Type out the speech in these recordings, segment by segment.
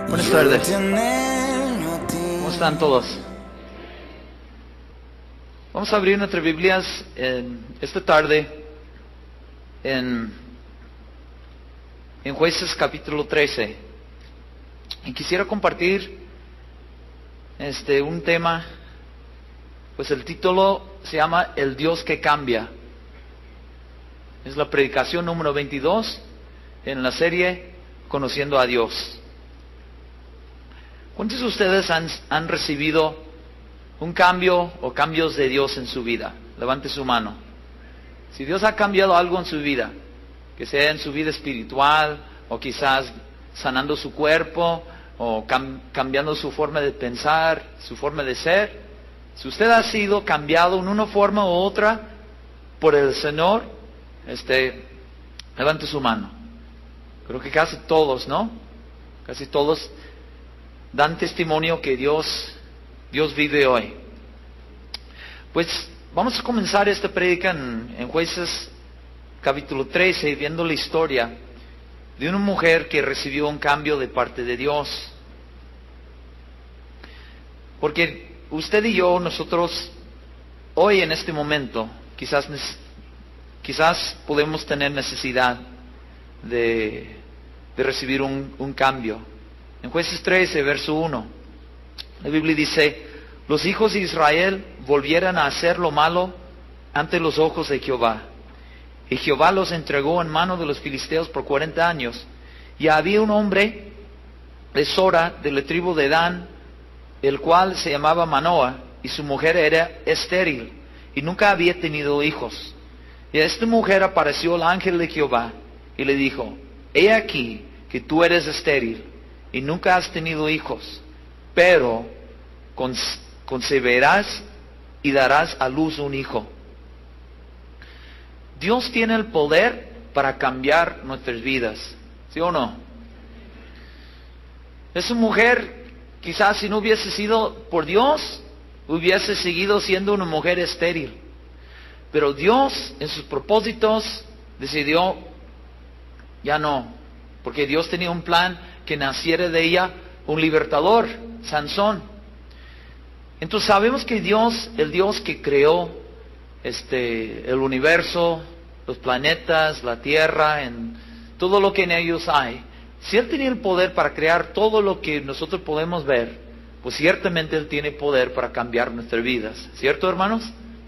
Buenas tardes. ¿Cómo están todos? Vamos a abrir nuestras Biblias esta tarde en Jueces capítulo 13. Y quisiera compartir un tema, pues el título se llama El Dios que cambia. Es la predicación número 22 en la serie Conociendo a Dios. ¿Cuántos de ustedes han recibido un cambio o cambios de Dios en su vida? Levante su mano. Si Dios ha cambiado algo en su vida, que sea en su vida espiritual, o quizás sanando su cuerpo, o cambiando su forma de pensar, su forma de ser. Si usted ha sido cambiado en una forma u otra por el Señor, levante su mano. Creo que casi todos, ¿no? Casi todos dan testimonio que Dios vive hoy. Pues vamos a comenzar esta prédica en Jueces capítulo 13, viendo la historia de una mujer que recibió un cambio de parte de Dios. Porque usted y yo, nosotros, hoy en este momento, quizás podemos tener necesidad de recibir un cambio. En Jueces 13, verso 1, la Biblia dice: los hijos de Israel volvieran a hacer lo malo ante los ojos de Jehová. Y Jehová los entregó en mano de los filisteos por 40 años. Y había un hombre de Sora, de la tribu de Dan, el cual se llamaba Manoah, y su mujer era estéril, y nunca había tenido hijos. Y a esta mujer apareció el ángel de Jehová, y le dijo: he aquí que tú eres estéril, y nunca has tenido hijos, pero concebirás y darás a luz un hijo. Dios tiene el poder para cambiar nuestras vidas, ¿sí o no? Esa mujer, quizás si no hubiese sido por Dios, hubiese seguido siendo una mujer estéril. Pero Dios, en sus propósitos, decidió, ya no, porque Dios tenía un plan que naciera de ella un libertador, Sansón. Entonces sabemos que Dios, el Dios que creó el universo, los planetas, la tierra, en todo lo que en ellos hay, si Él tenía el poder para crear todo lo que nosotros podemos ver, pues ciertamente Él tiene poder para cambiar nuestras vidas, ¿cierto, hermanos?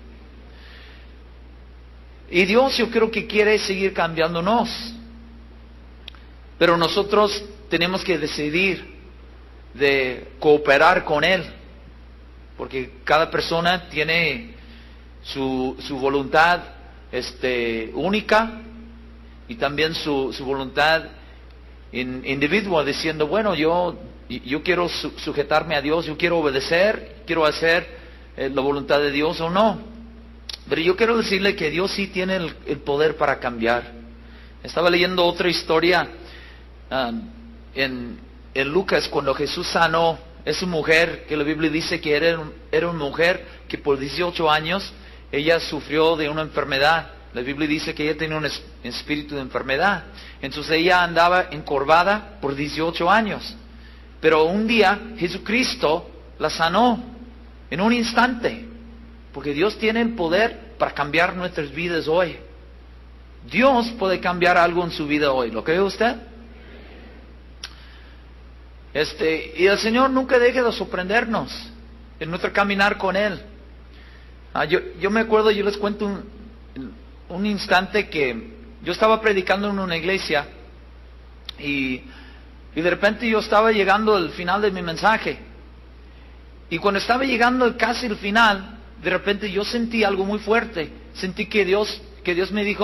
Y Dios, yo creo que quiere seguir cambiándonos, pero nosotros tenemos que decidir de cooperar con Él, porque cada persona tiene su voluntad única, y también su voluntad individual, diciendo, bueno, yo quiero sujetarme a Dios, yo quiero obedecer, quiero hacer la voluntad de Dios o no. Pero yo quiero decirle que Dios sí tiene el poder para cambiar. Estaba leyendo otra historia en Lucas, cuando Jesús sanó esa mujer, que la Biblia dice que era una mujer que por 18 años ella sufrió de una enfermedad. La Biblia dice que ella tenía un espíritu de enfermedad. Entonces ella andaba encorvada por 18 años. Pero un día Jesucristo la sanó en un instante. Porque Dios tiene el poder para cambiar nuestras vidas hoy. Dios puede cambiar algo en su vida hoy. ¿Lo cree usted? Y el Señor nunca deja de sorprendernos en nuestro caminar con Él. Yo me acuerdo, yo les cuento un instante que yo estaba predicando en una iglesia y de repente yo estaba llegando al final de mi mensaje. Y cuando estaba llegando casi al final, de repente yo sentí algo muy fuerte. Sentí que Dios me dijo,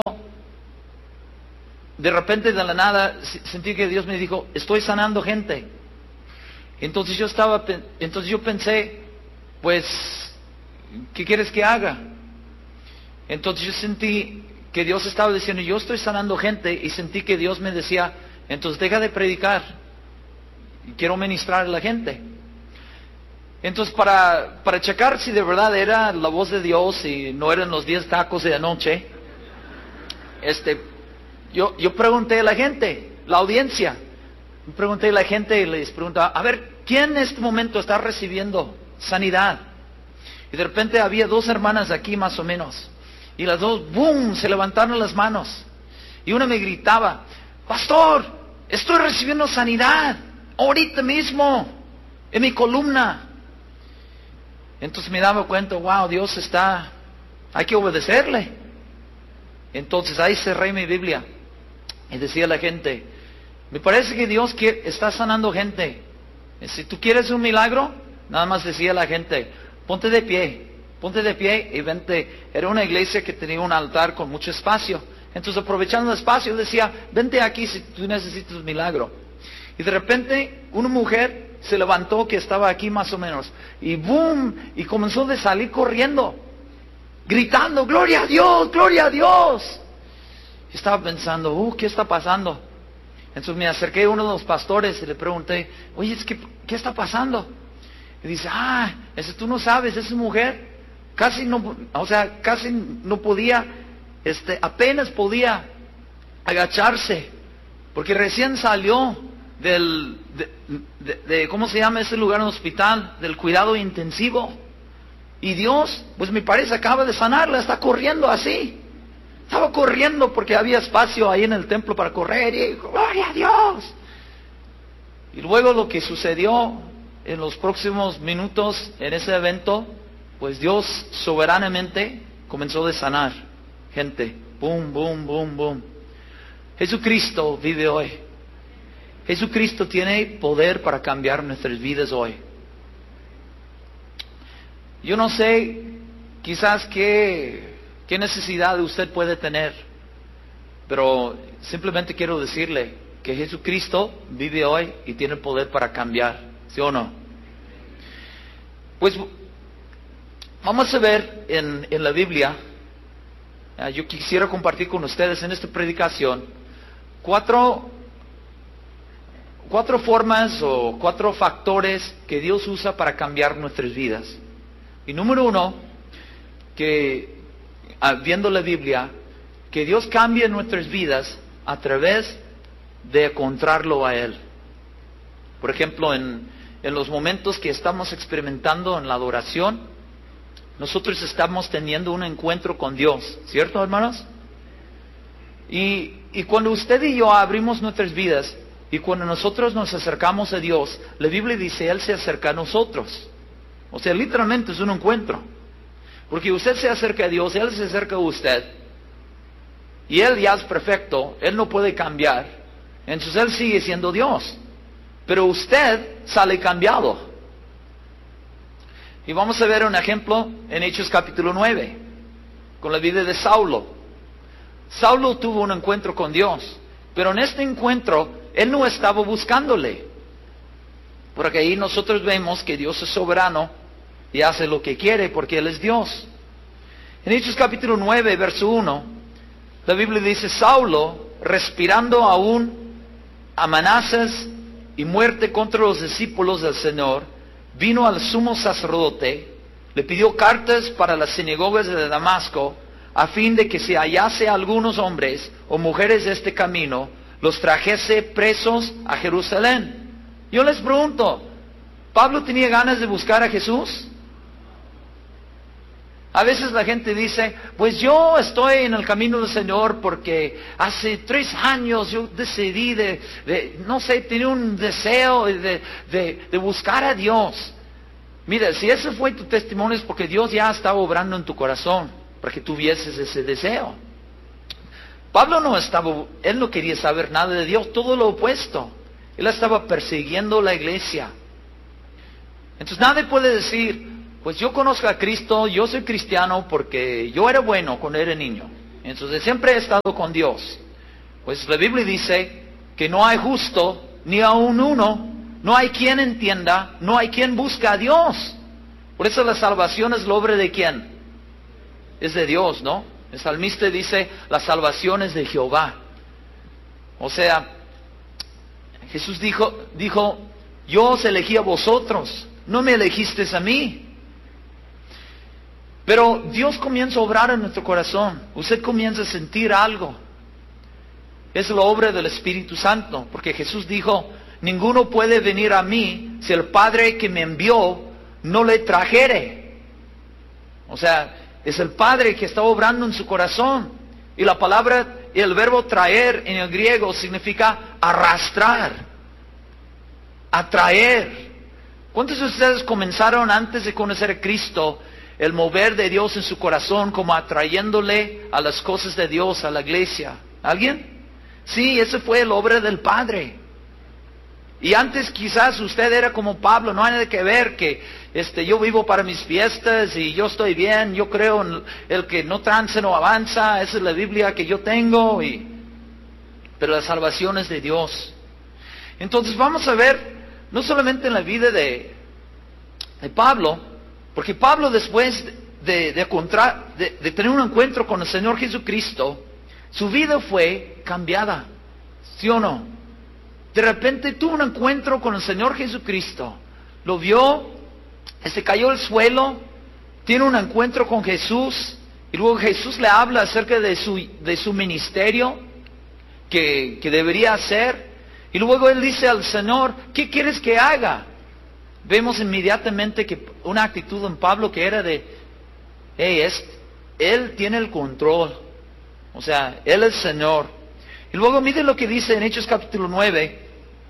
de repente de la nada, sentí que Dios me dijo, estoy sanando gente. Entonces yo pensé, pues, ¿qué quieres que haga? Entonces yo sentí que Dios estaba diciendo, yo estoy sanando gente, y sentí que Dios me decía, entonces deja de predicar, quiero ministrar a la gente. Entonces para checar si de verdad era la voz de Dios y no eran los 10 tacos de anoche, yo pregunté a la gente, la audiencia, pregunté a la gente y les preguntaba, a ver, ¿quién en este momento está recibiendo sanidad? Y de repente había 2 hermanas aquí más o menos. Y las 2, ¡boom!, se levantaron las manos. Y una me gritaba, pastor, estoy recibiendo sanidad, ahorita mismo, en mi columna. Entonces me daba cuenta, wow, Dios está, hay que obedecerle. Entonces ahí cerré mi Biblia y decía a la gente, me parece que Dios está sanando gente. Si tú quieres un milagro, nada más decía a la gente, ponte de pie y vente. Era una iglesia que tenía un altar con mucho espacio. Entonces, aprovechando el espacio, decía, vente aquí si tú necesitas un milagro. Y de repente, una mujer se levantó que estaba aquí más o menos. Y boom, y comenzó a salir corriendo, gritando, ¡gloria a Dios, gloria a Dios! Y estaba pensando, ¿qué está pasando? Entonces me acerqué a uno de los pastores y le pregunté, oye, ¿qué está pasando? Y dice, tú no sabes, esa mujer casi no podía, apenas podía agacharse, porque recién salió ¿cómo se llama ese lugar en el hospital? Del cuidado intensivo. Y Dios, pues me parece, acaba de sanarla, está corriendo así. Estaba corriendo porque había espacio ahí en el templo para correr y ¡gloria a Dios! Y luego lo que sucedió en los próximos minutos en ese evento, pues Dios soberanamente comenzó a sanar gente. Boom, boom, boom, boom. Jesucristo vive hoy. Jesucristo tiene poder para cambiar nuestras vidas hoy. Yo no sé, quizás qué necesidad usted puede tener, pero simplemente quiero decirle que Jesucristo vive hoy y tiene poder para cambiar, ¿sí o no? Pues vamos a ver en la Biblia, yo quisiera compartir con ustedes en esta predicación cuatro formas o 4 factores que Dios usa para cambiar nuestras vidas. Y número 1, que viendo la Biblia, que Dios cambie nuestras vidas a través de encontrarlo a Él. Por ejemplo, en los momentos que estamos experimentando en la adoración, nosotros estamos teniendo un encuentro con Dios, ¿cierto, hermanos? Y cuando usted y yo abrimos nuestras vidas, y cuando nosotros nos acercamos a Dios, la Biblia dice, Él se acerca a nosotros. O sea, literalmente es un encuentro. Porque usted se acerca a Dios, Él se acerca a usted, y Él ya es perfecto, Él no puede cambiar, entonces Él sigue siendo Dios, pero usted sale cambiado. Y vamos a ver un ejemplo en Hechos capítulo 9, con la vida de Saulo. Saulo tuvo un encuentro con Dios, pero en este encuentro, él no estaba buscándole, porque ahí nosotros vemos que Dios es soberano, y hace lo que quiere porque Él es Dios. En Hechos capítulo 9, verso 1, la Biblia dice, Saulo, respirando aún amenazas y muerte contra los discípulos del Señor, vino al sumo sacerdote, le pidió cartas para las sinagogas de Damasco, a fin de que si hallase algunos hombres o mujeres de este camino, los trajese presos a Jerusalén. Yo les pregunto, ¿Pablo tenía ganas de buscar a Jesús? A veces la gente dice, pues yo estoy en el camino del Señor porque hace 3 años yo decidí no sé, tenía un deseo de buscar a Dios. Mira, si ese fue tu testimonio es porque Dios ya estaba obrando en tu corazón para que tuvieses ese deseo. Pablo él no quería saber nada de Dios, todo lo opuesto. Él estaba persiguiendo la iglesia. Entonces nadie puede decir, pues yo conozco a Cristo, yo soy cristiano porque yo era bueno cuando era niño. Entonces siempre he estado con Dios. Pues la Biblia dice que no hay justo ni aun uno, no hay quien entienda, no hay quien busca a Dios. Por eso la salvación es la obra de ¿quién? Es de Dios, ¿no? El salmista dice, la salvación es de Jehová. O sea, Jesús dijo, yo os elegí a vosotros, no me elegisteis a mí. Pero Dios comienza a obrar en nuestro corazón. Usted comienza a sentir algo. Es la obra del Espíritu Santo. Porque Jesús dijo, ninguno puede venir a mí si el Padre que me envió no le trajere. O sea, es el Padre que está obrando en su corazón. Y la palabra, el verbo traer en el griego significa arrastrar, atraer. ¿Cuántos de ustedes comenzaron antes de conocer a Cristo el mover de Dios en su corazón como atrayéndole a las cosas de Dios, a la iglesia? ¿Alguien? Sí, esa fue la obra del Padre. Y antes quizás usted era como Pablo, no hay nada que ver que yo vivo para mis fiestas y yo estoy bien, yo creo en el que no tranza no avanza, esa es la Biblia que yo tengo, pero la salvación es de Dios. Entonces vamos a ver, no solamente en la vida de Pablo, porque Pablo después de tener un encuentro con el Señor Jesucristo, su vida fue cambiada, ¿sí o no? De repente tuvo un encuentro con el Señor Jesucristo, lo vio, se cayó al suelo, tiene un encuentro con Jesús, y luego Jesús le habla acerca de su ministerio que debería hacer, y luego él dice al Señor, ¿qué quieres que haga? Vemos inmediatamente que una actitud en Pablo que era de, Él tiene el control, o sea, Él es el Señor. Y luego mire lo que dice en Hechos capítulo 9,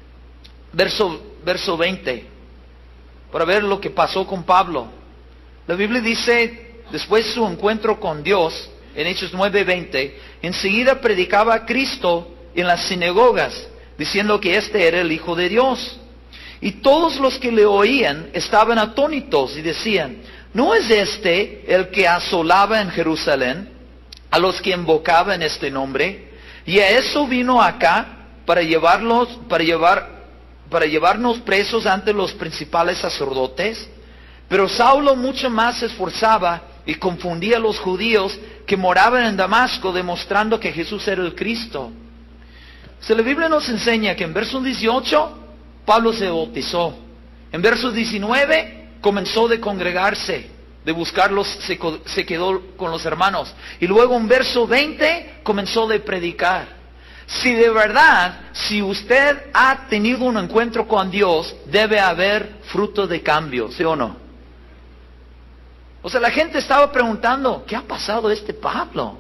verso 20, para ver lo que pasó con Pablo. La Biblia dice, después de su encuentro con Dios, en Hechos 9:20, enseguida predicaba a Cristo en las sinagogas, diciendo que este era el Hijo de Dios. Y todos los que le oían estaban atónitos y decían, ¿no es este el que asolaba en Jerusalén a los que invocaban este nombre? Y a eso vino acá para llevarnos presos ante los principales sacerdotes. Pero Saulo mucho más se esforzaba y confundía a los judíos que moraban en Damasco, demostrando que Jesús era el Cristo. La Biblia nos enseña que en verso 18, Pablo se bautizó. En verso 19, comenzó de congregarse, de buscarlos, se quedó con los hermanos. Y luego en verso 20, comenzó de predicar. Si de verdad, si usted ha tenido un encuentro con Dios, debe haber fruto de cambio, ¿sí o no? O sea, la gente estaba preguntando, ¿qué ha pasado a este Pablo?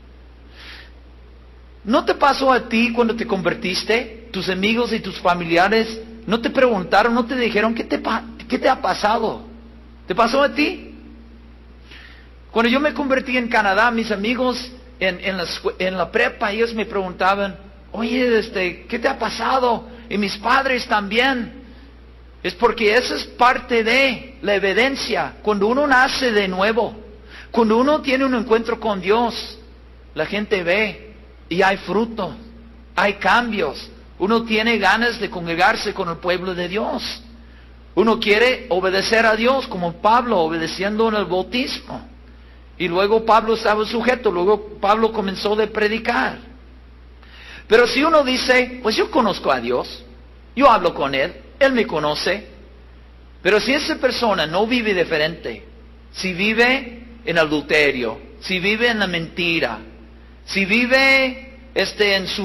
¿No te pasó a ti cuando te convertiste? Tus amigos y tus familiares no te preguntaron, no te dijeron, ¿qué te ha pasado? ¿Te pasó a ti? Cuando yo me convertí en Canadá, mis amigos en la prepa, ellos me preguntaban, oye, ¿qué te ha pasado? Y mis padres también. Es porque esa es parte de la evidencia. Cuando uno nace de nuevo, cuando uno tiene un encuentro con Dios, la gente ve y hay fruto, hay cambios. Uno tiene ganas de congregarse con el pueblo de Dios. Uno quiere obedecer a Dios, como Pablo obedeciendo en el bautismo. Y luego Pablo estaba sujeto, luego Pablo comenzó de predicar. Pero si uno dice, pues yo conozco a Dios, yo hablo con Él, Él me conoce. Pero si esa persona no vive diferente, si vive en adulterio, si vive en la mentira, si vive en su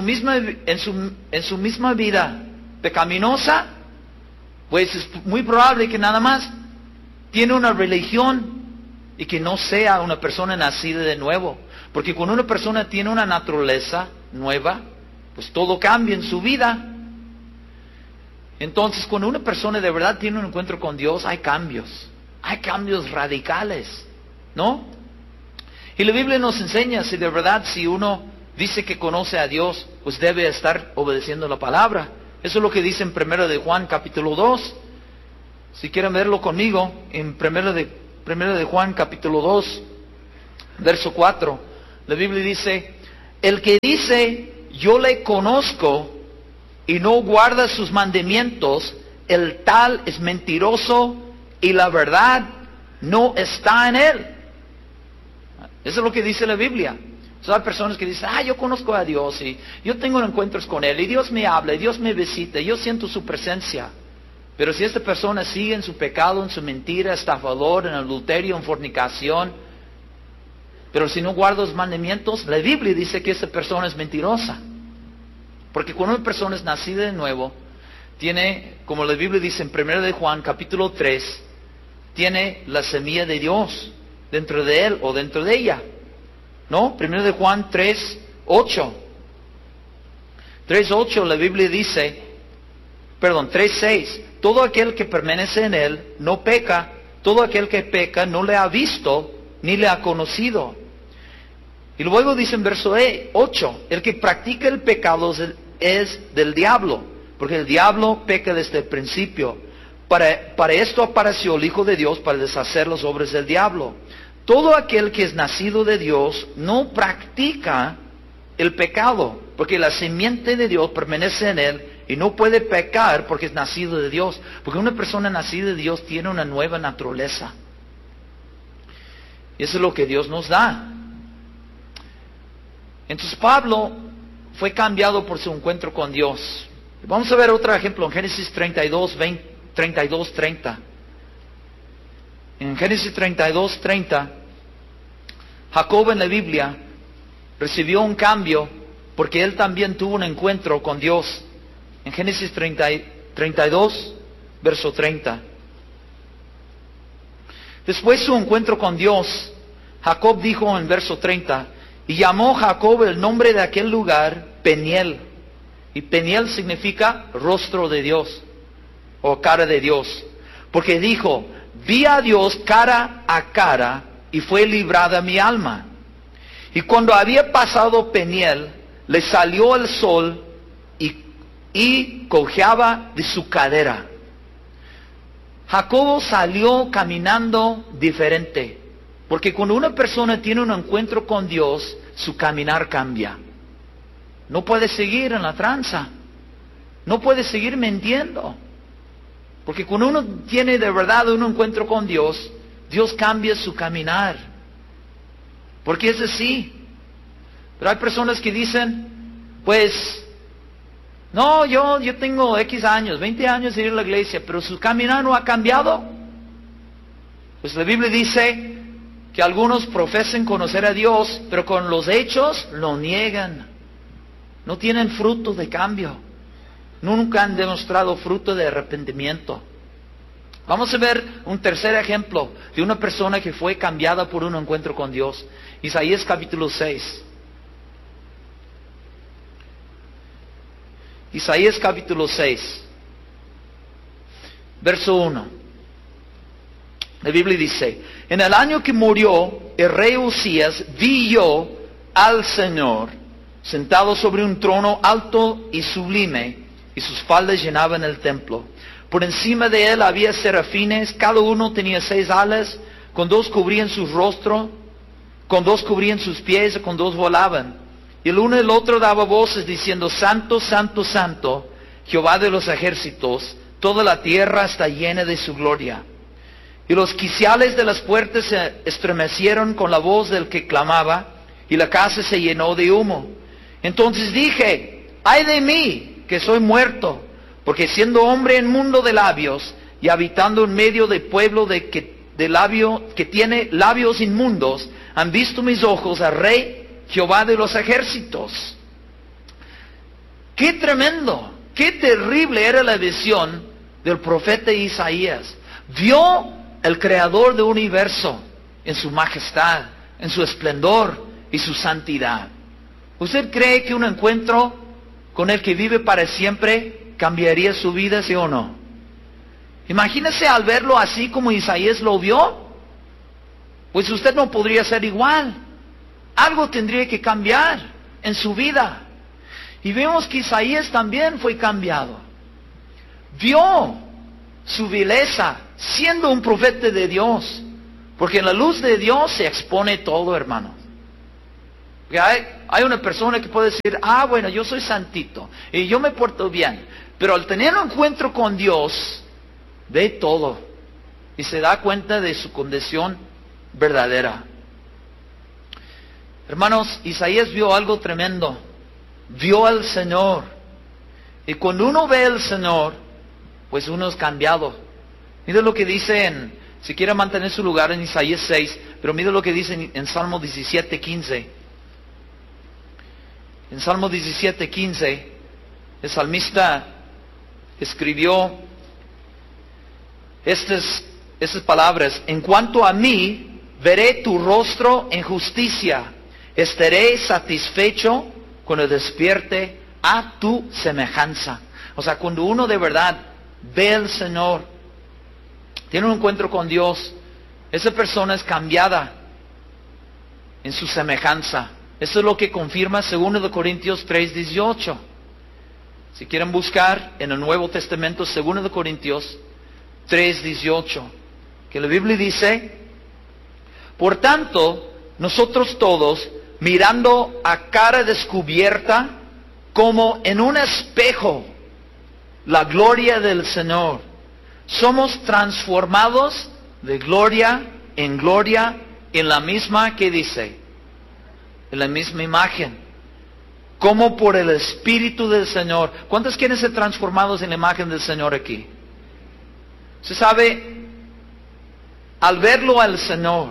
misma vida pecaminosa, pues es muy probable que nada más tiene una religión y que no sea una persona nacida de nuevo. Porque cuando una persona tiene una naturaleza nueva, pues todo cambia en su vida. Entonces, cuando una persona de verdad tiene un encuentro con Dios, hay cambios radicales, ¿no? Y la Biblia nos enseña, si de verdad, si uno dice que conoce a Dios, pues debe estar obedeciendo la palabra. Eso es lo que dice en 1 de Juan capítulo 2. Si quieren verlo conmigo, en 1 de Juan capítulo 2, verso 4, la Biblia dice, el que dice, yo le conozco, y no guarda sus mandamientos, el tal es mentiroso, y la verdad no está en él. Eso es lo que dice la Biblia. Hay personas que dicen, yo conozco a Dios y yo tengo encuentros con Él y Dios me habla y Dios me visita y yo siento su presencia. Pero si esta persona sigue en su pecado, en su mentira, estafador, en adulterio, en fornicación, pero si no guarda los mandamientos, la Biblia dice que esa persona es mentirosa. Porque cuando una persona es nacida de nuevo, tiene, como la Biblia dice en 1 de Juan capítulo 3, tiene la semilla de Dios dentro de él o dentro de ella. ¿No? 1 de Juan 3:8. 3:8 la Biblia dice, 3:6. Todo aquel que permanece en él no peca. Todo aquel que peca no le ha visto ni le ha conocido. Y luego dice en verso 8, el que practica el pecado es del diablo, porque el diablo peca desde el principio. Para esto apareció el Hijo de Dios, para deshacer las obras del diablo. Todo aquel que es nacido de Dios no practica el pecado, porque la simiente de Dios permanece en él y no puede pecar porque es nacido de Dios. Porque una persona nacida de Dios tiene una nueva naturaleza. Y eso es lo que Dios nos da. Entonces Pablo fue cambiado por su encuentro con Dios. Vamos a ver otro ejemplo en Génesis 32:30. En Génesis 32:30, Jacob en la Biblia recibió un cambio porque él también tuvo un encuentro con Dios. En Génesis 32, verso 30. Después de su encuentro con Dios, Jacob dijo en verso 30, y llamó Jacob el nombre de aquel lugar Peniel. Y Peniel significa rostro de Dios, o cara de Dios. Porque dijo, vi a Dios cara a cara, y fue librada mi alma. Y cuando había pasado Peniel, le salió el sol y cojeaba de su cadera. Jacobo salió caminando diferente. Porque cuando una persona tiene un encuentro con Dios, su caminar cambia. No puede seguir en la tranza. No puede seguir mintiendo. Porque cuando uno tiene de verdad un encuentro con Dios, Dios cambia su caminar. Porque es así. Pero hay personas que dicen, pues, no, yo tengo X años, 20 años de ir a la iglesia, pero su caminar no ha cambiado. Pues la Biblia dice que algunos profesan conocer a Dios, pero con los hechos lo niegan. No tienen fruto de cambio. Nunca han demostrado fruto de arrepentimiento. Vamos a ver un tercer ejemplo de una persona que fue cambiada por un encuentro con Dios. Isaías capítulo 6. Isaías capítulo 6, verso 1. La Biblia dice, en el año que murió el rey Usías, vi yo al Señor sentado sobre un trono alto y sublime, y sus faldas llenaban el templo. Por encima de él había serafines, cada uno tenía 6 alas, con 2 cubrían su rostro, con 2 cubrían sus pies, y con 2 volaban. Y el uno y el otro daba voces diciendo, Santo, Santo, Santo, Jehová de los ejércitos, toda la tierra está llena de su gloria. Y los quiciales de las puertas se estremecieron con la voz del que clamaba, y la casa se llenó de humo. Entonces dije, ay de mí, que soy muerto, porque siendo hombre en mundo de labios, y habitando en medio de pueblo que tiene labios inmundos, han visto mis ojos al Rey Jehová de los ejércitos. Qué tremendo, qué terrible era la visión del profeta Isaías. Vio el creador del universo en su majestad, en su esplendor y su santidad. ¿Usted cree que un encuentro con el que vive para siempre cambiaría su vida, sí o no? Imagínese al verlo así como Isaías lo vio. Pues usted no podría ser igual. Algo tendría que cambiar en su vida. Y vemos que Isaías también fue cambiado. Vio su vileza siendo un profeta de Dios. Porque en la luz de Dios se expone todo, hermano. Porque hay una persona que puede decir, bueno, yo soy santito y yo me porto bien. Pero al tener un encuentro con Dios, ve todo y se da cuenta de su condición verdadera. Hermanos, Isaías vio algo tremendo. Vio al Señor. Y cuando uno ve al Señor, pues uno es cambiado. Mira lo que dice si quiere mantener su lugar en Isaías 6, pero mira lo que dice en Salmo 17:15. En Salmo 17:15, el salmista escribió estas palabras: en cuanto a mí, veré tu rostro en justicia, estaré satisfecho cuando despierte a tu semejanza. O sea, cuando uno de verdad ve al Señor, tiene un encuentro con Dios, esa persona es cambiada en su semejanza. Eso es lo que confirma 2 Corintios 3:18. Si quieren buscar en el Nuevo Testamento, 2 Corintios 3:18, que la Biblia dice: por tanto, nosotros todos, mirando a cara descubierta, como en un espejo, la gloria del Señor, somos transformados de gloria en gloria, en la misma, ¿qué dice? En la misma imagen, como por el Espíritu del Señor. ¿Cuántos quieren ser transformados en la imagen del Señor aquí? Usted sabe, al verlo al Señor,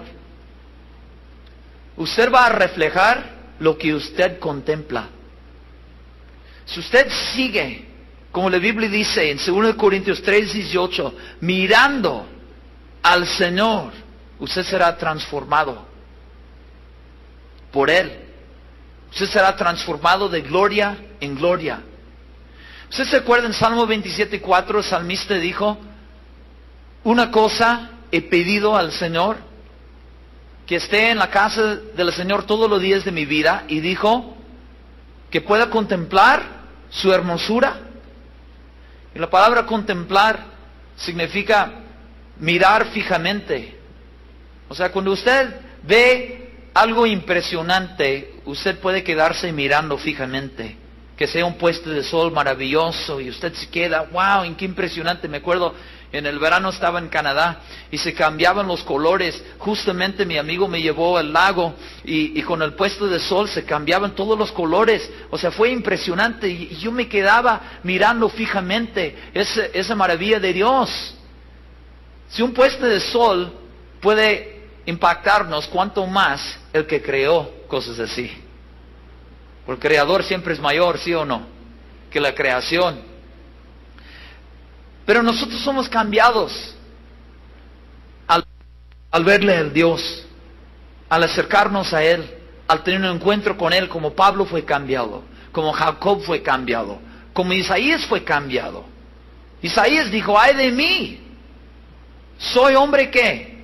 usted va a reflejar lo que usted contempla. Si usted sigue, como la Biblia dice en 2 Corintios 3:18, mirando al Señor, usted será transformado por Él. Usted será transformado de gloria en gloria. ¿Usted se acuerda en Salmo 27:4, el salmista dijo: una cosa he pedido al Señor, que esté en la casa del Señor todos los días de mi vida, y dijo que pueda contemplar su hermosura? Y la palabra contemplar significa mirar fijamente. O sea, cuando usted ve algo impresionante, usted puede quedarse mirando fijamente. Que sea un puesto de sol maravilloso y usted se queda: wow, qué impresionante. Me acuerdo, en el verano estaba en Canadá y se cambiaban los colores. Justamente mi amigo me llevó al lago y con el puesto de sol se cambiaban todos los colores. O sea, fue impresionante y yo me quedaba mirando fijamente esa maravilla de Dios. Si un puesto de sol puede impactarnos, cuánto más el que creó cosas así. Porque el creador siempre es mayor, ¿sí o no?, que la creación. Pero nosotros somos cambiados al verle al Dios, al acercarnos a Él, al tener un encuentro con Él, como Pablo fue cambiado, como Jacob fue cambiado, como Isaías fue cambiado. Isaías dijo: ay de mí, soy hombre ¿qué?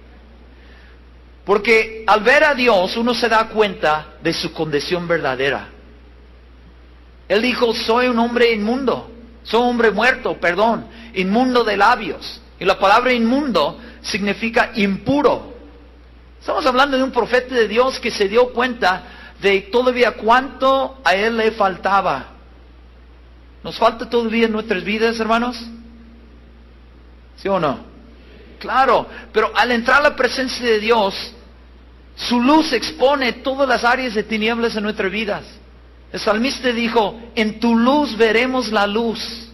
Porque al ver a Dios uno se da cuenta de su condición verdadera. Él dijo: soy un hombre inmundo, soy un hombre muerto, inmundo de labios. Y la palabra inmundo significa impuro. Estamos hablando de un profeta de Dios que se dio cuenta de todavía cuánto a él le faltaba. ¿Nos falta todavía en nuestras vidas, hermanos? ¿Sí o no? Claro, pero al entrar a la presencia de Dios, su luz expone todas las áreas de tinieblas en nuestras vidas. El salmista dijo: en tu luz veremos la luz.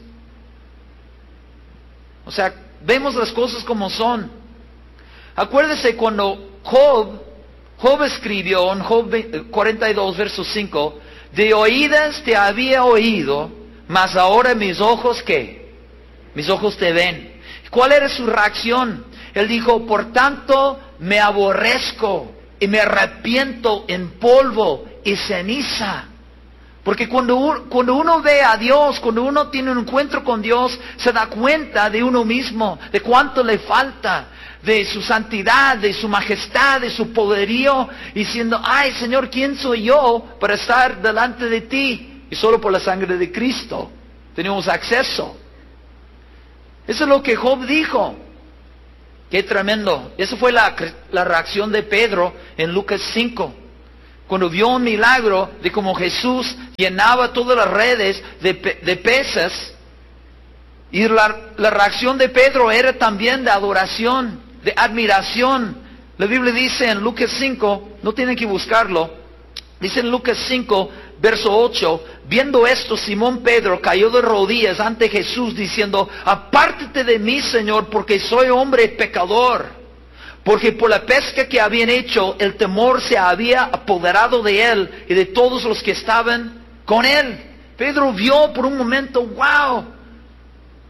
O sea, vemos las cosas como son. Acuérdese cuando Job escribió en Job 42, verso 5: de oídas te había oído, mas ahora mis ojos ¿qué? Mis ojos te ven. ¿Cuál era su reacción? Él dijo: por tanto me aborrezco y me arrepiento en polvo y ceniza. Porque cuando uno ve a Dios, cuando uno tiene un encuentro con Dios, se da cuenta de uno mismo, de cuánto le falta, de su santidad, de su majestad, de su poderío, diciendo: ay Señor, ¿quién soy yo para estar delante de ti? Y solo por la sangre de Cristo tenemos acceso. Eso es lo que Job dijo. Qué tremendo. Esa fue la reacción de Pedro en Lucas 5. Cuando vio un milagro de cómo Jesús llenaba todas las redes de peces. Y la reacción de Pedro era también de adoración, de admiración. La Biblia dice en Lucas 5, no tienen que buscarlo, dice en Lucas 5, verso 8: viendo esto, Simón Pedro cayó de rodillas ante Jesús diciendo: apártate de mí, Señor, porque soy hombre pecador. Porque por la pesca que habían hecho, el temor se había apoderado de él y de todos los que estaban con él. Pedro vio por un momento: wow,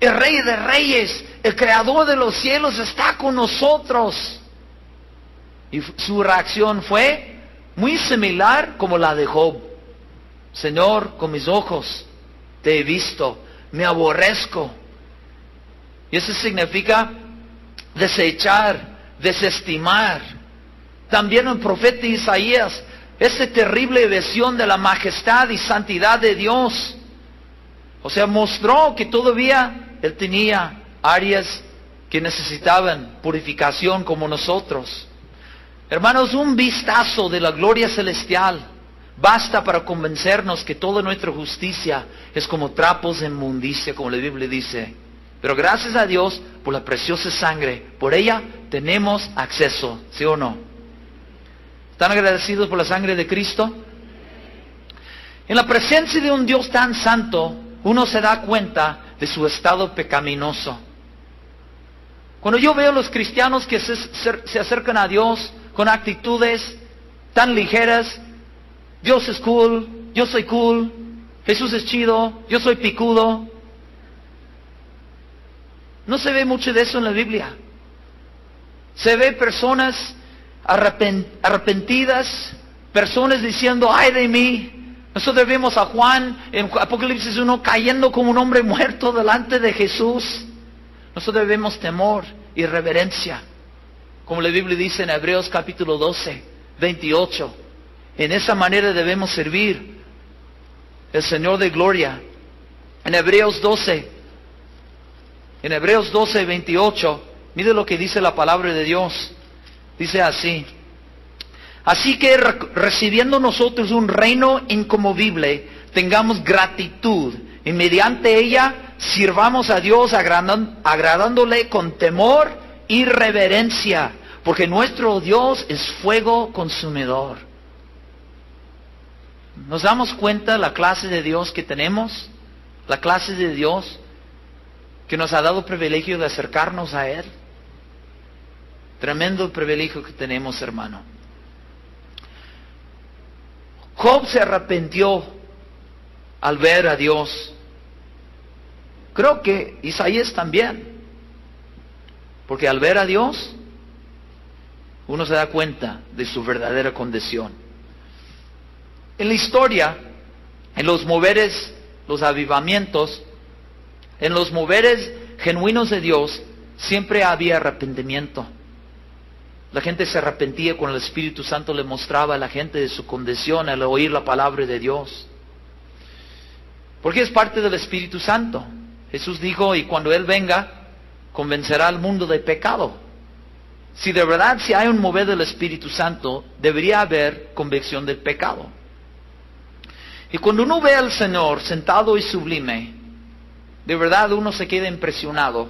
el Rey de Reyes, el Creador de los cielos está con nosotros. Y su reacción fue muy similar como la de Job. Señor, con mis ojos te he visto, me aborrezco. Y eso significa desechar, desestimar. También el profeta Isaías, esa terrible visión de la majestad y santidad de Dios, o sea, mostró que todavía Él tenía áreas que necesitaban purificación como nosotros. Hermanos, un vistazo de la gloria celestial basta para convencernos que toda nuestra justicia es como trapos de inmundicia, como la Biblia dice. Pero gracias a Dios por la preciosa sangre, por ella tenemos acceso, ¿sí o no? ¿Están agradecidos por la sangre de Cristo? En la presencia de un Dios tan santo, uno se da cuenta de su estado pecaminoso. Cuando yo veo a los cristianos que se acercan a Dios con actitudes tan ligeras, Dios es cool, yo soy cool, Jesús es chido, yo soy picudo. No se ve mucho de eso en la Biblia. Se ve personas arrepentidas, personas diciendo, ay de mí. Nosotros vemos a Juan en Apocalipsis 1 cayendo como un hombre muerto delante de Jesús. Nosotros vemos temor y reverencia, como la Biblia dice en Hebreos capítulo 12, 28. En esa manera debemos servir al Señor de gloria. En Hebreos 12, 28, mire lo que dice la palabra de Dios. Dice así: así que recibiendo nosotros un reino inconmovible, tengamos gratitud, y mediante ella sirvamos a Dios agradándole con temor y reverencia, porque nuestro Dios es fuego consumidor. ¿Nos damos cuenta la clase de Dios que tenemos? La clase de Dios que nos ha dado el privilegio de acercarnos a Él. Tremendo el privilegio que tenemos, hermano. Job se arrepintió al ver a Dios. Creo que Isaías también. Porque al ver a Dios, uno se da cuenta de su verdadera condición. En la historia, en los moveres, los avivamientos, en los moveres genuinos de Dios, siempre había arrepentimiento. La gente se arrepentía cuando el Espíritu Santo le mostraba a la gente de su condición al oír la palabra de Dios. Porque es parte del Espíritu Santo. Jesús dijo, y cuando Él venga, convencerá al mundo de pecado. Si de verdad si hay un mover del Espíritu Santo, debería haber convicción del pecado. Y cuando uno ve al Señor sentado y sublime, de verdad uno se queda impresionado.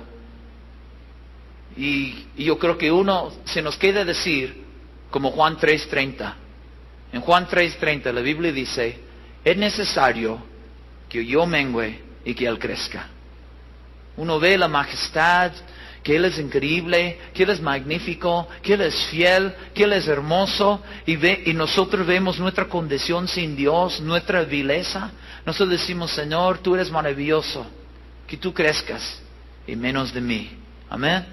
Y yo creo que se nos queda decir, como Juan 3:30. En Juan 3:30 la Biblia dice, es necesario que yo mengüe y que Él crezca. Uno ve la majestad, que Él es increíble, que Él es magnífico, que Él es fiel, que Él es hermoso, y nosotros vemos nuestra condición sin Dios, nuestra vileza. Nosotros decimos, Señor, Tú eres maravilloso, que Tú crezcas y menos de mí. Amén.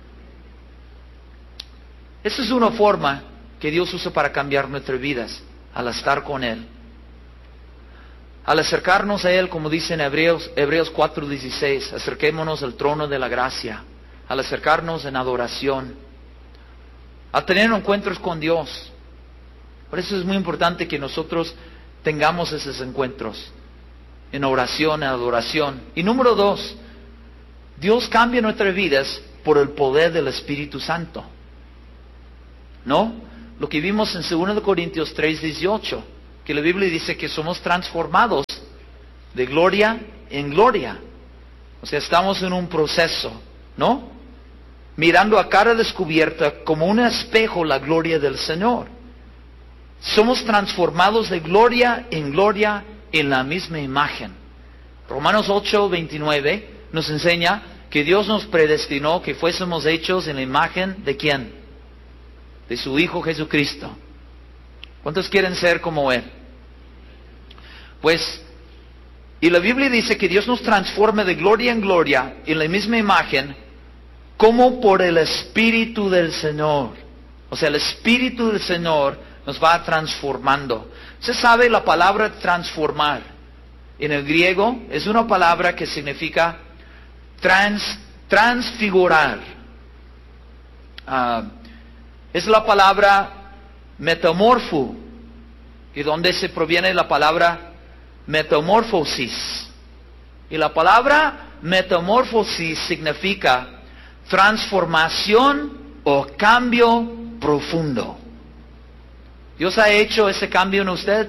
Esa es una forma que Dios usa para cambiar nuestras vidas, al estar con Él. Al acercarnos a Él, como dice en Hebreos 4:16, acerquémonos al trono de la gracia. Al acercarnos en adoración, al tener encuentros con Dios. Por eso es muy importante que nosotros tengamos esos encuentros en oración, en adoración. Y número 2, Dios cambia nuestras vidas por el poder del Espíritu Santo. ¿No? Lo que vimos en 2 Corintios 3:18, que la Biblia dice que somos transformados de gloria en gloria. O sea, estamos en un proceso, ¿no? Mirando a cara descubierta como un espejo la gloria del Señor. Somos transformados de gloria en la misma imagen. Romanos 8:29 nos enseña que Dios nos predestinó que fuésemos hechos en la imagen ¿de quién? De su Hijo Jesucristo. ¿Cuántos quieren ser como Él? Pues Y la Biblia dice que Dios nos transforma de gloria en gloria en la misma imagen, como por el Espíritu del Señor. O sea, el Espíritu del Señor nos va transformando. Usted sabe la palabra transformar. En el griego es una palabra que significa transfigurar. Es la palabra metamorfo, y donde se proviene la palabra metamorfosis. Y la palabra metamorfosis significa transformación o cambio profundo. ¿Dios ha hecho ese cambio en usted?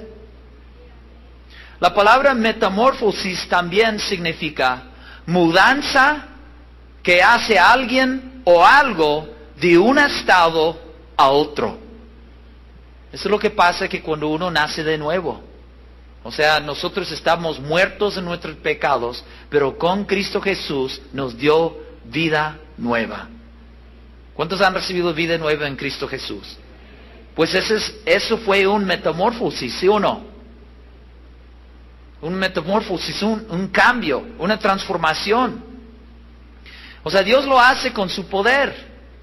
La palabra metamorfosis también significa mudanza que hace a alguien o algo de un estado a otro. Eso es lo que pasa que cuando uno nace de nuevo. O sea, nosotros estamos muertos en nuestros pecados, pero con Cristo Jesús nos dio vida nueva. ¿Cuántos han recibido vida nueva en Cristo Jesús? Pues eso fue un metamorfosis, ¿sí o no? Un metamorfosis, un cambio, una transformación. O sea, Dios lo hace con su poder.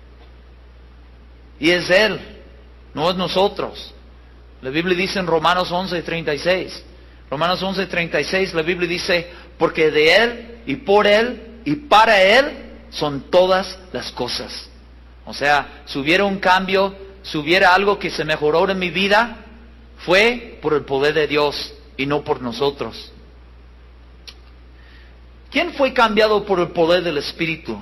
Y es Él, no es nosotros. La Biblia dice en Romanos 11:36. Romanos 11:36, la Biblia dice, porque de Él y por Él y para Él son todas las cosas. O sea, si hubiera un cambio, si hubiera algo que se mejoró en mi vida, fue por el poder de Dios y no por nosotros. ¿Quién fue cambiado por el poder del Espíritu?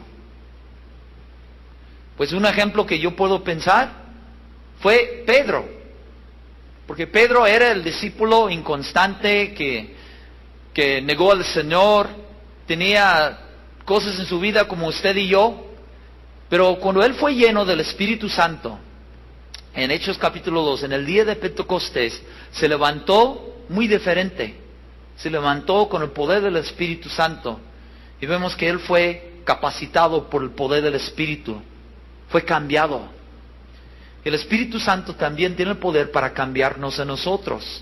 Pues un ejemplo que yo puedo pensar fue Pedro. Porque Pedro era el discípulo inconstante que negó al Señor, tenía cosas en su vida como usted y yo, pero cuando él fue lleno del Espíritu Santo, en Hechos capítulo 2, en el día de Pentecostés, se levantó muy diferente. Se levantó con el poder del Espíritu Santo. Y vemos que él fue capacitado por el poder del Espíritu. Fue cambiado. El Espíritu Santo también tiene el poder para cambiarnos a nosotros.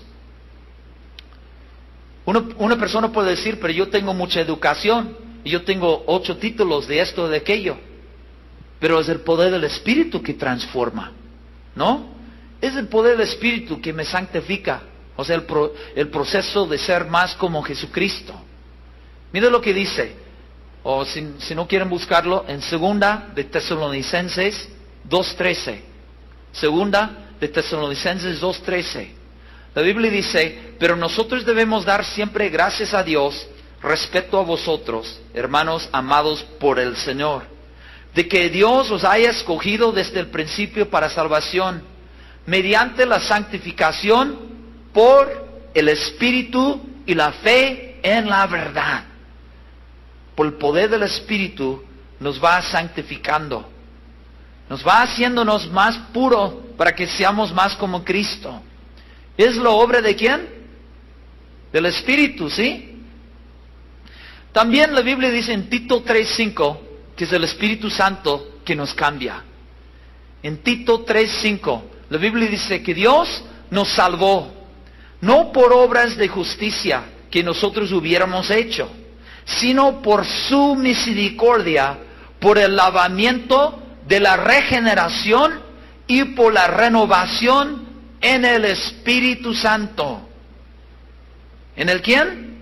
Una persona puede decir, pero yo tengo mucha educación, y yo tengo 8 títulos de esto o de aquello. Pero es el poder del Espíritu que transforma, ¿no? Es el poder del Espíritu que me santifica. O sea, el proceso de ser más como Jesucristo. Mira lo que dice, o si no quieren buscarlo, en 2 de Tesalonicenses 2:13. 2 de Tesalonicenses 2:13. La Biblia dice, pero nosotros debemos dar siempre gracias a Dios respecto a vosotros, hermanos amados por el Señor, de que Dios os haya escogido desde el principio para salvación, mediante la santificación por el Espíritu y la fe en la verdad. Por el poder del Espíritu nos va santificando. Nos va haciéndonos más puros para que seamos más como Cristo. ¿Es la obra de quién? Del Espíritu, ¿sí? También la Biblia dice en Tito 3:5 que es el Espíritu Santo que nos cambia. En Tito 3:5 la Biblia dice que Dios nos salvó, no por obras de justicia que nosotros hubiéramos hecho, sino por su misericordia, por el lavamiento de la regeneración y por la renovación en el Espíritu Santo. ¿En el quién?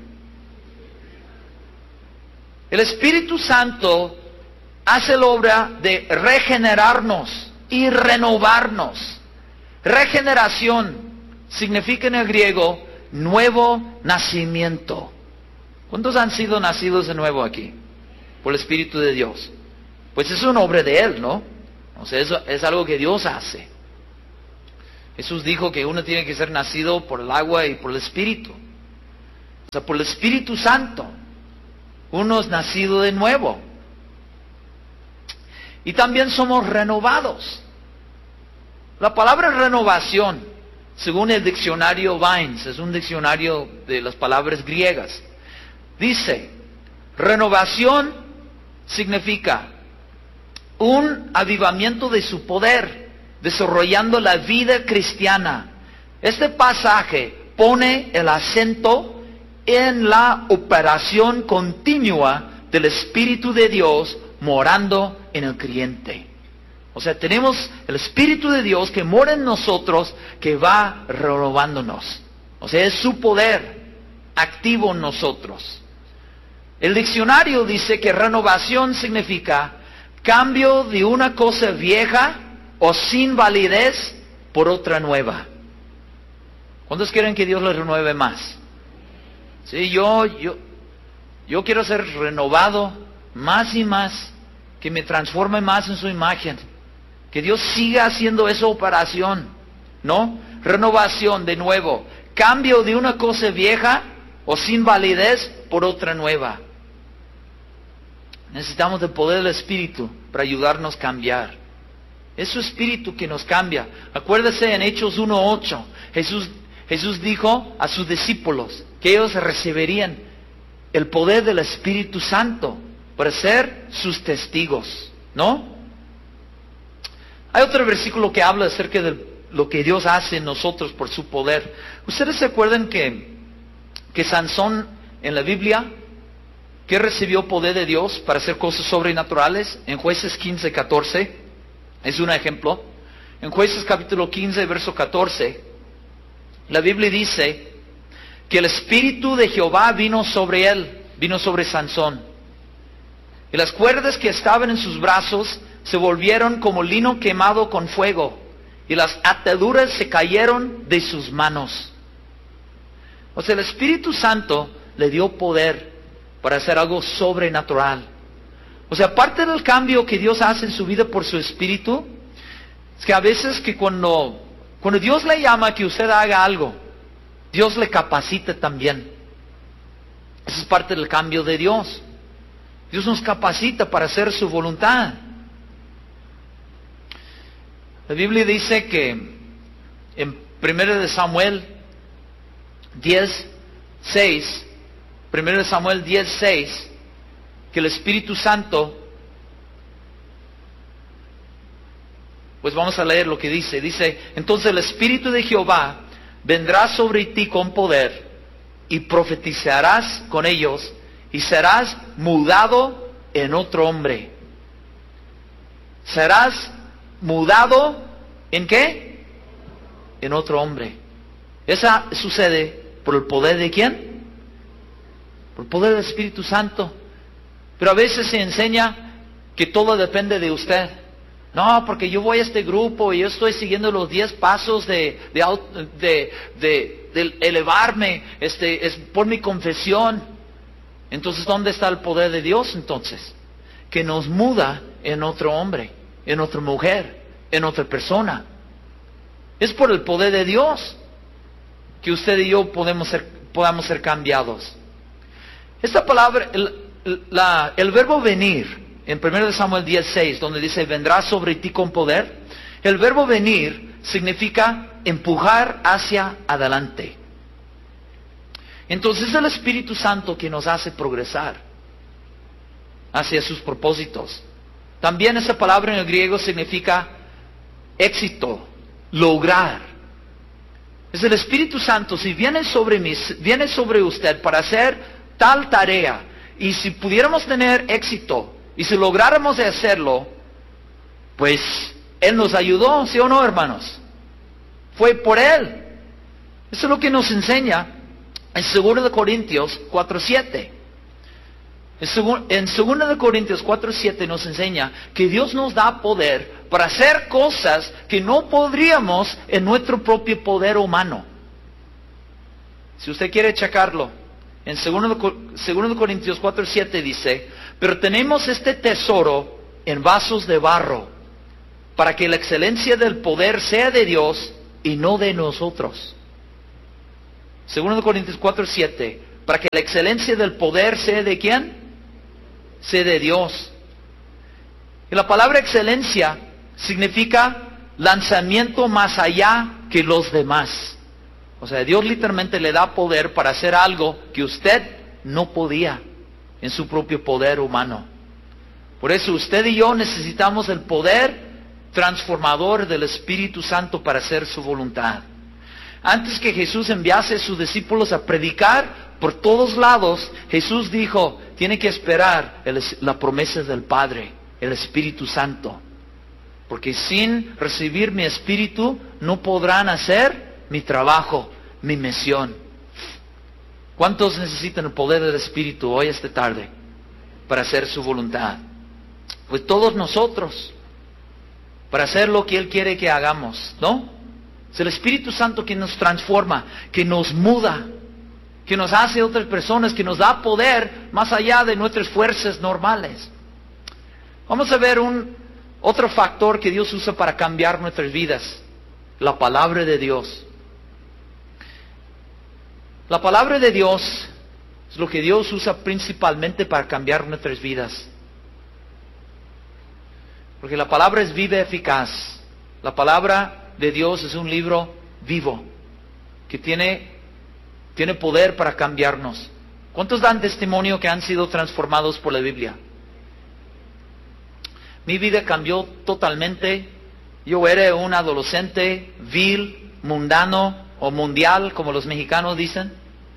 El Espíritu Santo hace la obra de regenerarnos y renovarnos. Regeneración significa en el griego nuevo nacimiento. ¿Cuántos han sido nacidos de nuevo aquí? Por el Espíritu de Dios. Pues es una obra de Él, ¿no? O sea, eso es algo que Dios hace. Jesús dijo que uno tiene que ser nacido por el agua y por el Espíritu. O sea, por el Espíritu Santo. Uno es nacido de nuevo. Y también somos renovados. La palabra renovación, según el diccionario Vines, es un diccionario de las palabras griegas, dice, renovación significa un avivamiento de su poder, desarrollando la vida cristiana. Este pasaje pone el acento en la operación continua del Espíritu de Dios morando en el creyente. O sea, tenemos el Espíritu de Dios que mora en nosotros, que va renovándonos. O sea, es su poder activo en nosotros. El diccionario dice que renovación significa cambio de una cosa vieja o sin validez por otra nueva. ¿Cuántos quieren que Dios les renueve más? Sí, yo quiero ser renovado más y más, que me transforme más en su imagen. Que Dios siga haciendo esa operación, ¿no? Renovación de nuevo, cambio de una cosa vieja o sin validez por otra nueva. Necesitamos el poder del Espíritu para ayudarnos a cambiar. Es su Espíritu que nos cambia. Acuérdese en Hechos 1:8, Jesús dijo a sus discípulos que ellos recibirían el poder del Espíritu Santo para ser sus testigos, ¿no? Hay otro versículo que habla acerca de lo que Dios hace en nosotros por su poder. ¿Ustedes se acuerdan que Sansón en la Biblia, que recibió poder de Dios para hacer cosas sobrenaturales? En Jueces 15:14, es un ejemplo. En Jueces capítulo 15, verso 14, la Biblia dice que el Espíritu de Jehová vino sobre él, vino sobre Sansón. Y las cuerdas que estaban en sus brazos se volvieron como lino quemado con fuego, y las ataduras se cayeron de sus manos. O sea, el Espíritu Santo le dio poder para hacer algo sobrenatural. O sea, parte del cambio que Dios hace en su vida por su Espíritu, es que a veces que cuando Dios le llama a que usted haga algo, Dios le capacita también. Esa es parte del cambio de Dios. Dios nos capacita para hacer su voluntad. La Biblia dice que en 1 Samuel 10:6, 1 Samuel 10:6, que el Espíritu Santo, pues vamos a leer lo que dice. Dice, entonces el Espíritu de Jehová vendrá sobre ti con poder, y profetizarás con ellos, y serás mudado en otro hombre. Serás mudado ¿en qué? En otro hombre. Esa sucede por el poder de ¿quién? Por el poder del Espíritu Santo. Pero a veces se enseña que todo depende de usted. No, porque yo voy a este grupo y yo estoy siguiendo los 10 pasos de elevarme, es por mi confesión. Entonces, ¿dónde está el poder de Dios entonces? Que nos muda en otro hombre, en otra mujer, en otra persona. Es por el poder de Dios que usted y yo podamos ser cambiados. Esta palabra, el verbo venir, en 1 Samuel 10:6, donde dice, vendrá sobre ti con poder, el verbo venir significa empujar hacia adelante. Entonces es el Espíritu Santo que nos hace progresar hacia sus propósitos. También esa palabra en el griego significa éxito, lograr. Es el Espíritu Santo, si viene sobre mí, viene sobre usted para hacer tal tarea, y si pudiéramos tener éxito, y si lográramos de hacerlo, pues Él nos ayudó, ¿sí o no, hermanos? Fue por Él. Eso es lo que nos enseña en 2 Corintios 4:7. En 2 Corintios 4:7 nos enseña que Dios nos da poder para hacer cosas que no podríamos en nuestro propio poder humano. Si usted quiere checarlo, en 2 Corintios 4:7 dice, pero tenemos este tesoro en vasos de barro, para que la excelencia del poder sea de Dios y no de nosotros. 2 Corintios 4:7, para que la excelencia del poder sea de ¿quién? Sea de Dios. Y la palabra excelencia significa lanzamiento más allá que los demás. O sea, Dios literalmente le da poder para hacer algo que usted no podía en su propio poder humano. Por eso usted y yo necesitamos el poder transformador del Espíritu Santo para hacer su voluntad. Antes que Jesús enviase a sus discípulos a predicar, por todos lados, Jesús dijo, tiene que esperar la promesa del Padre, el Espíritu Santo. Porque sin recibir mi Espíritu, no podrán hacer mi trabajo, mi misión. ¿Cuántos necesitan el poder del Espíritu hoy, esta tarde, para hacer su voluntad? Pues todos nosotros, para hacer lo que Él quiere que hagamos, ¿no? Es el Espíritu Santo quien nos transforma, que nos muda, que nos hace otras personas, que nos da poder más allá de nuestras fuerzas normales. Vamos a ver otro factor que Dios usa para cambiar nuestras vidas: la palabra de Dios. La palabra de Dios es lo que Dios usa principalmente para cambiar nuestras vidas. Porque la palabra es viva y eficaz. La palabra de Dios es un libro vivo, que tiene poder para cambiarnos. ¿Cuántos dan testimonio que han sido transformados por la Biblia? Mi vida cambió totalmente. Yo era un adolescente vil, mundano o mundial, como los mexicanos dicen.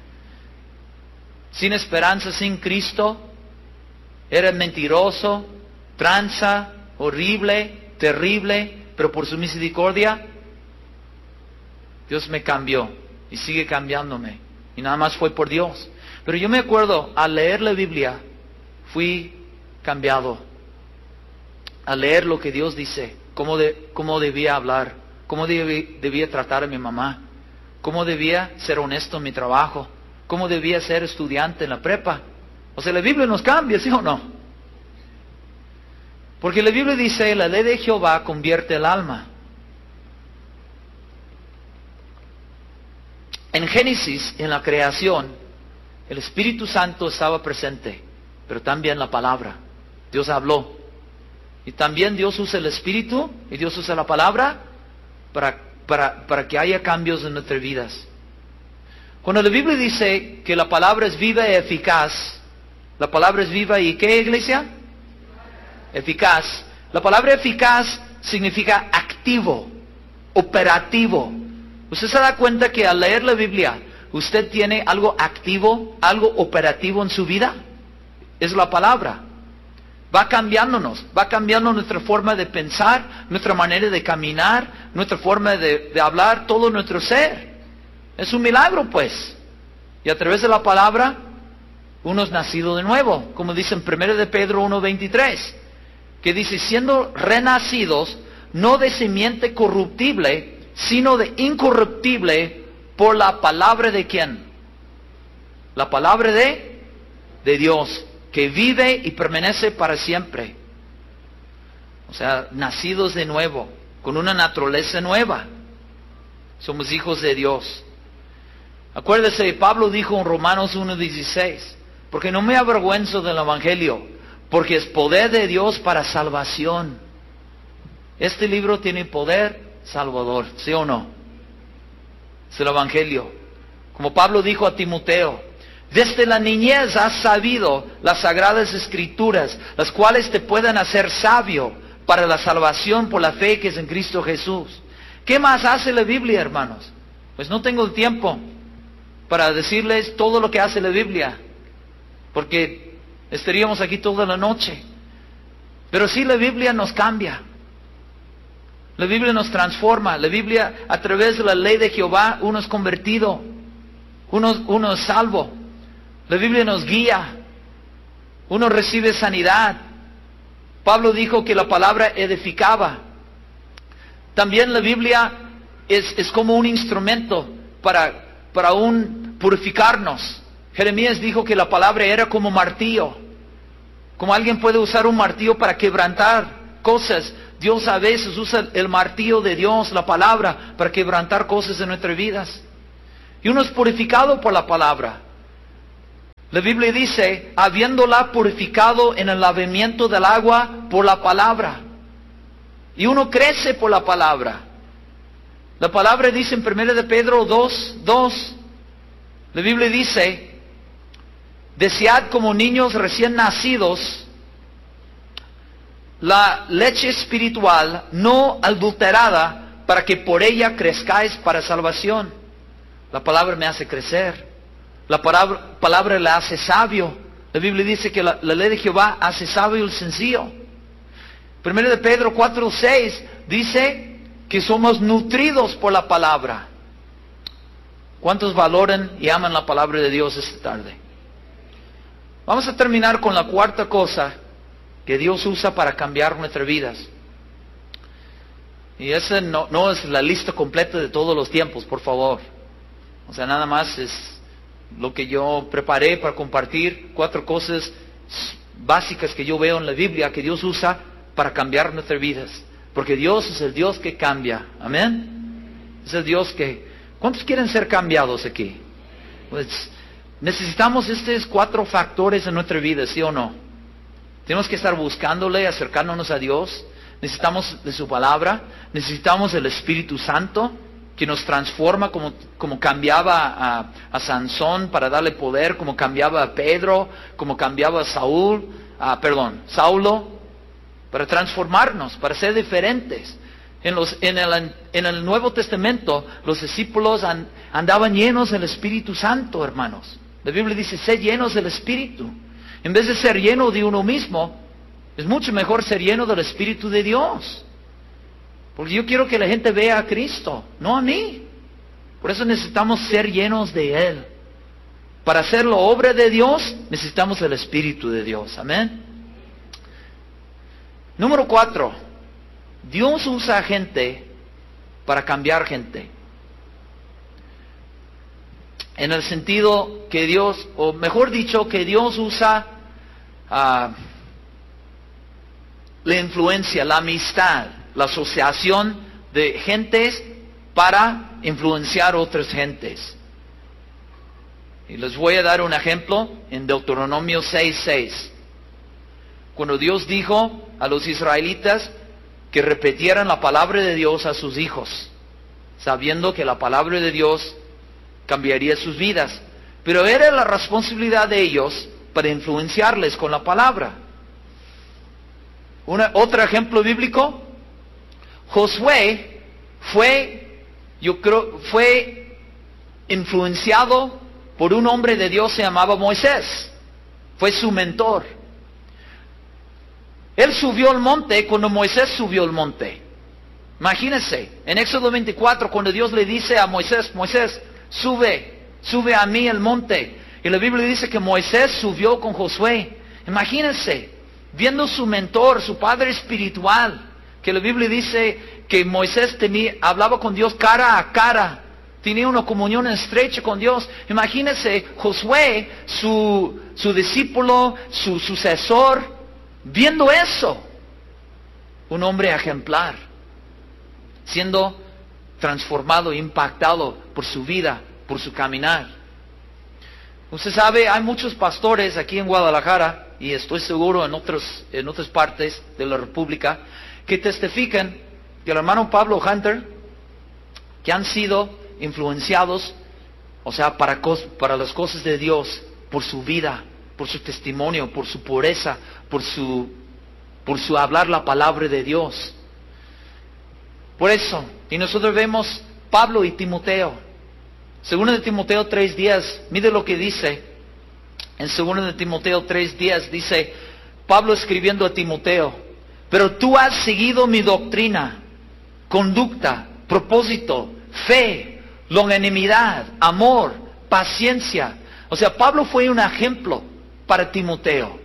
Sin esperanza, sin Cristo. Era mentiroso, tranza, horrible, terrible, pero por su misericordia, Dios me cambió y sigue cambiándome. Y nada más fue por Dios. Pero yo me acuerdo, al leer la Biblia, fui cambiado. Al leer lo que Dios dice, cómo debía hablar, cómo debía tratar a mi mamá, cómo debía ser honesto en mi trabajo, cómo debía ser estudiante en la prepa. O sea, la Biblia nos cambia, ¿sí o no? Porque la Biblia dice, la ley de Jehová convierte el alma. En Génesis, en la creación, el Espíritu Santo estaba presente, pero también la palabra. Dios habló. Y también Dios usa el Espíritu y Dios usa la palabra para que haya cambios en nuestras vidas. Cuando la Biblia dice que la palabra es viva y eficaz, la palabra es viva y ¿qué, iglesia? Eficaz. La palabra eficaz significa activo, operativo. ¿Usted se da cuenta que al leer la Biblia, usted tiene algo activo, algo operativo en su vida? Es la palabra. Va cambiándonos, va cambiando nuestra forma de pensar, nuestra manera de caminar, nuestra forma de hablar, todo nuestro ser. Es un milagro, pues. Y a través de la palabra, uno es nacido de nuevo, como dice en 1 de Pedro 1:23, que dice, siendo renacidos, no de simiente corruptible, sino de incorruptible, por la palabra de ¿quién? La palabra de Dios, que vive y permanece para siempre. O sea, nacidos de nuevo, con una naturaleza nueva. Somos hijos de Dios. Acuérdese, Pablo dijo en Romanos 1:16, porque no me avergüenzo del Evangelio, porque es poder de Dios para salvación. Este libro tiene poder salvador, ¿sí o no? Es el Evangelio. Como Pablo dijo a Timoteo, desde la niñez has sabido las sagradas escrituras, las cuales te pueden hacer sabio para la salvación por la fe que es en Cristo Jesús. ¿Qué más hace la Biblia, hermanos? Pues no tengo el tiempo para decirles todo lo que hace la Biblia, porque estaríamos aquí toda la noche. Pero sí, la Biblia nos cambia. La Biblia nos transforma. La Biblia, a través de la ley de Jehová, uno es convertido, uno es salvo. La Biblia nos guía. Uno recibe sanidad. Pablo dijo que la palabra edificaba. También la Biblia es como un instrumento para purificarnos. Jeremías dijo que la palabra era como martillo. Como alguien puede usar un martillo para quebrantar cosas, Dios a veces usa el martillo de Dios, la palabra, para quebrantar cosas en nuestras vidas. Y uno es purificado por la palabra. La Biblia dice, habiéndola purificado en el lavamiento del agua por la palabra. Y uno crece por la palabra. La palabra dice en 1 de Pedro 2:2, la Biblia dice, desead como niños recién nacidos la leche espiritual no adulterada, para que por ella crezcáis para salvación. La palabra me hace crecer. La palabra le hace sabio. La Biblia dice que la ley de Jehová hace sabio el sencillo. 1 de Pedro 4:6 dice que somos nutridos por la palabra. ¿Cuántos valoran y aman la palabra de Dios esta tarde? Vamos a terminar con la cuarta cosa que Dios usa para cambiar nuestras vidas. Y esa no es la lista completa de todos los tiempos, por favor. O sea, nada más es lo que yo preparé para compartir, 4 cosas básicas que yo veo en la Biblia que Dios usa para cambiar nuestras vidas. Porque Dios es el Dios que cambia. Amén. Es el Dios que... ¿Cuántos quieren ser cambiados aquí? Pues necesitamos estos 4 factores en nuestra vida, ¿sí o no? Tenemos que estar buscándole, acercándonos a Dios. Necesitamos de su palabra. Necesitamos el Espíritu Santo que nos transforma como cambiaba a Sansón para darle poder, como cambiaba a Pedro, como cambiaba a Saulo, para transformarnos, para ser diferentes. En el Nuevo Testamento, los discípulos andaban llenos del Espíritu Santo, hermanos. La Biblia dice, sé llenos del Espíritu. En vez de ser lleno de uno mismo, es mucho mejor ser lleno del Espíritu de Dios. Porque yo quiero que la gente vea a Cristo, no a mí. Por eso necesitamos ser llenos de Él. Para hacer la obra de Dios, necesitamos el Espíritu de Dios. Amén. Número 4. Dios usa a gente para cambiar gente. En el sentido que Dios, o mejor dicho, que Dios usa la influencia, la amistad, la asociación de gentes para influenciar otras gentes. Y les voy a dar un ejemplo en Deuteronomio 6:6. Cuando Dios dijo a los israelitas que repitieran la palabra de Dios a sus hijos, sabiendo que la palabra de Dios cambiaría sus vidas. Pero era la responsabilidad de ellos para influenciarles con la palabra. Otro ejemplo bíblico, Josué fue influenciado por un hombre de Dios, se llamaba Moisés. Fue su mentor. Él subió al monte cuando Moisés subió al monte. Imagínense, en Éxodo 24, cuando Dios le dice a Moisés, Moisés, sube a mí el monte. Y la Biblia dice que Moisés subió con Josué. Imagínense, viendo su mentor, su padre espiritual, que la Biblia dice que Moisés hablaba con Dios cara a cara, tenía una comunión estrecha con Dios. Imagínense, Josué, su discípulo, su sucesor, viendo eso, un hombre ejemplar, siendo transformado, impactado por su vida, por su caminar. Usted sabe, hay muchos pastores aquí en Guadalajara, y estoy seguro en otras partes de la República, que testifican que el hermano Pablo Hunter, que han sido influenciados, o sea, para las cosas de Dios, por su vida, por su testimonio, por su pureza, por su hablar la palabra de Dios. Por eso, y nosotros vemos Pablo y Timoteo. Segundo de Timoteo 3:10, mire lo que dice. En segundo de Timoteo 3:10 dice, Pablo escribiendo a Timoteo, pero tú has seguido mi doctrina, conducta, propósito, fe, longanimidad, amor, paciencia. O sea, Pablo fue un ejemplo para Timoteo.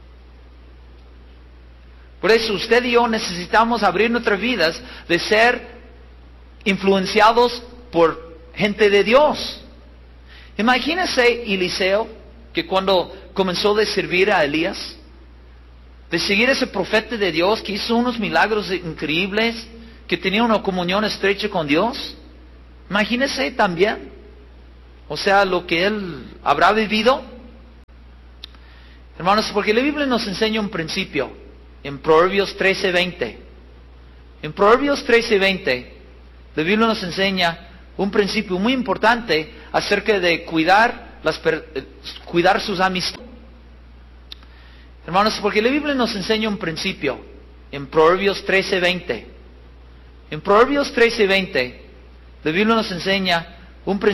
Por eso usted y yo necesitamos abrir nuestras vidas de ser influenciados por gente de Dios. Imagínese Eliseo, que cuando comenzó a servir a Elías, de seguir a ese profeta de Dios que hizo unos milagros increíbles, que tenía una comunión estrecha con Dios. Imagínese también, o sea, lo que él habrá vivido. Hermanos, porque la Biblia nos enseña un principio en Proverbios 13:20. En Proverbios 13:20, la Biblia nos enseña un principio muy importante acerca de cuidar sus amistades. Hermanos, porque la Biblia nos enseña un principio en Proverbios 13:20. En Proverbios 13:20, la Biblia nos enseña un principio